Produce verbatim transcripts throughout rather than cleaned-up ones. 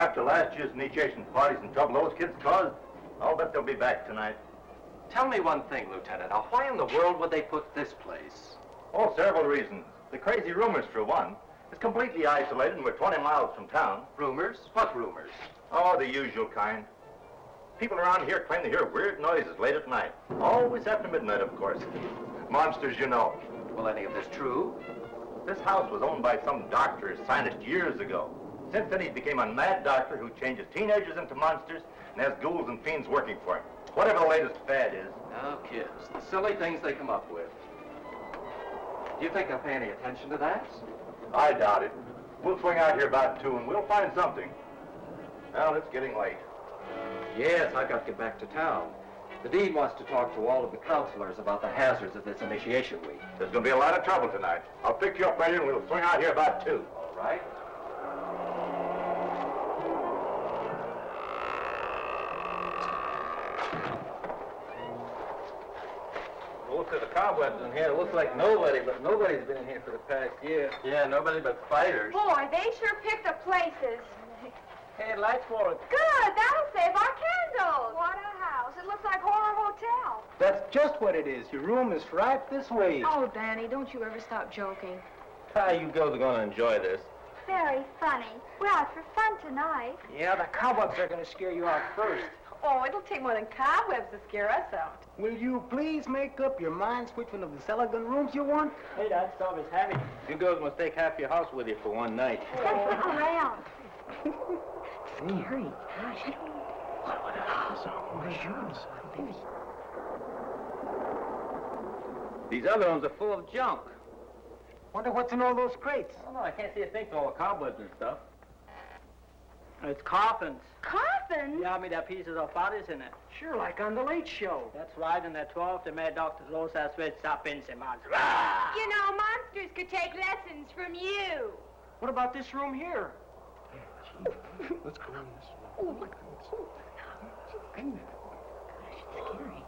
After last year's initiation parties and trouble those kids caused, I'll bet they'll be back tonight. Tell me one thing, Lieutenant. Now, why in the world would they put this place? Oh, several reasons. The crazy rumors, for one. It's completely isolated and we're twenty miles from town. Rumors? What rumors? Oh, the usual kind. People around here claim to hear weird noises late at night. Always after midnight, of course. Monsters, you know. Well, any of this true? This house was owned by some doctor, scientist, years ago. Since then, he became a mad doctor who changes teenagers into monsters and has ghouls and fiends working for him. Whatever the latest fad is. Now, kids, the silly things they come up with. Do you think they'll pay any attention to that? I doubt it. We'll swing out here about two and we'll find something. Well, it's getting late. Yes, I've got to get back to town. The dean wants to talk to all of the counselors about the hazards of this initiation week. There's going to be a lot of trouble tonight. I'll pick you up later and we'll swing out here about two. All right. Look at the cobwebs in here. It looks like nobody, but nobody's been in here for the past year. Yeah, nobody but fighters. Boy, they sure picked up places. Hey, lights for it. Good, that'll save our candles. What a house. It looks like Horror Hotel. That's just what it is. Your room is right this way. Oh, Danny, don't you ever stop joking. Ah, you girls are going to enjoy this. Very funny. We're out for fun tonight. Yeah, the cobwebs are going to scare you out first. Oh, it'll take more than cobwebs to scare us out. Will you please make up your minds which one of the cellar gun rooms you want? Hey, that stuff is heavy. You girls must take half your house with you for one night. Let's look around. Scary. Gosh, I don't know. What, what are those? These other ones are full of junk. Wonder what's in all those crates. Oh, no, I can't see a thing for all the cobwebs and stuff. It's coffins. Coffins? Yeah, I mean, there are pieces of bodies in it. Sure, like on the Late Show. That's right, and at twelve, the mad Doctor Los Azuez Sapins and monsters. You know, monsters could take lessons from you. What about this room here? Let's go in this room. Oh, look. Oh, Gosh, it's scary.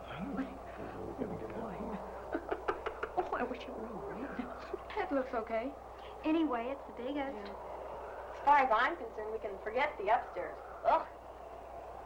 oh, I wish it were all right. That looks okay. Anyway, it's the biggest. As far as I'm concerned, we can forget the upstairs. Ugh.